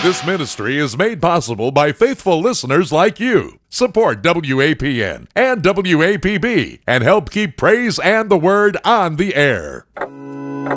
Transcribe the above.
This ministry is made possible by faithful listeners like you. Support WAPN and WAPB and help keep praise and the word on the air.